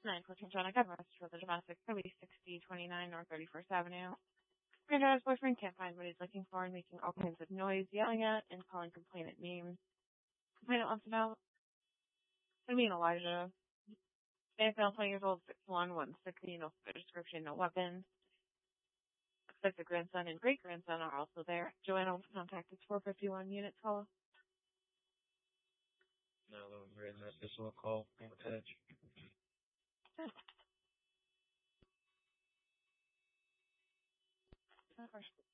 914 John Godrest for the domestic, Kirby 6029 North 31st Avenue. Granddad's boyfriend can't find what he's looking for and making all kinds of noise, yelling at and calling complainant names. Complainant wants to know, I mean Elijah. AFL 20 years old, 6'1", 160, no description, no weapons. Looks like the grandson and great-grandson are also there. Joanna contact is 451 unit call. No, we're in this one call. Attach. Of course.